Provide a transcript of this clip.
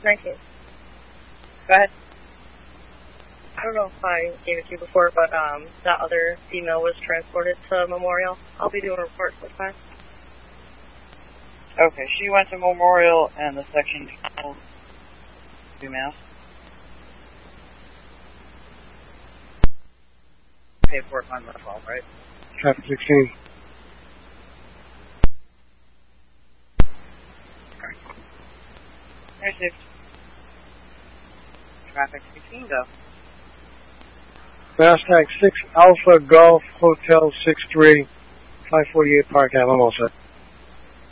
19. Go ahead. I don't know if I gave it to you before, but that other female was transported to Memorial. I'll be doing a report for 5. Okay, she went to Memorial and the section told females. Paperwork on the 12, right? Traffic 16. Received. Traffic 16, go. Fast Tag 6 Alpha Golf Hotel 63, 548 Park Ave. I'm all set.